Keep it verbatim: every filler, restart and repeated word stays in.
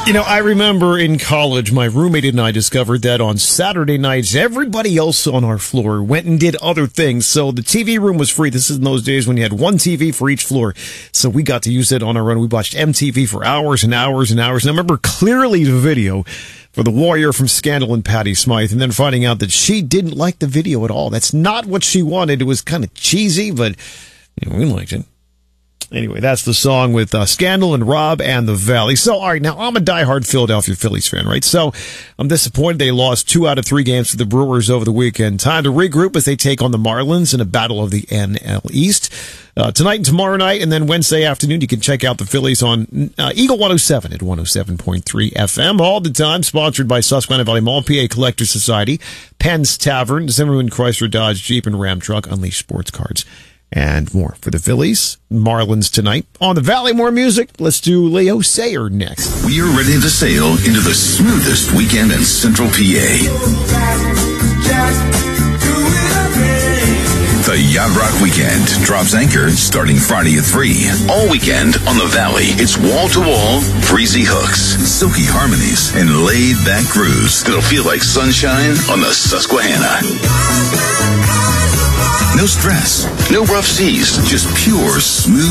You know, I remember in college, my roommate and I discovered that on Saturday nights, everybody else on our floor went and did other things. So the T V room was free. This is in those days when you had one T V for each floor. So we got to use it on our own. We watched M T V for hours and hours and hours. And I remember clearly the video for the Warrior from Scandal and Patty Smyth, and then finding out that she didn't like the video at all. That's not what she wanted. It was kind of cheesy, but you know, we liked it. Anyway, that's the song with uh, Scandal and Rob and the Valley. So, all right, now I'm a diehard Philadelphia Phillies fan, right? So I'm disappointed they lost two out of three games to the Brewers over the weekend. Time to regroup as they take on the Marlins in a battle of the N L East. Uh, tonight and tomorrow night, and then Wednesday afternoon, you can check out the Phillies on uh, Eagle one oh seven at one oh seven point three F M all the time. Sponsored by Susquehanna Valley Mall, P A Collectors Society, Penn's Tavern, Zimmerman Chrysler Dodge Jeep and Ram Truck, Unleashed Sports Cards, and more. For the Phillies, Marlins tonight. On the Valley, more music. Let's do Leo Sayer next. We are ready to sail into the smoothest weekend in Central P A. The Yacht Rock Weekend drops anchor starting Friday at three. All weekend on the Valley, it's wall-to-wall breezy hooks, silky harmonies, and laid-back grooves that'll feel like sunshine on the Susquehanna. No stress, no rough seas, just pure smooth